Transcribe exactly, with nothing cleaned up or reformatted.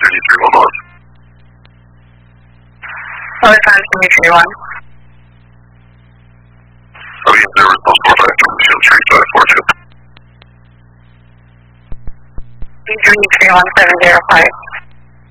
three one one. What time can you three one? Oh, yeah, there was no four five two zero three five four two. three one seven zero five.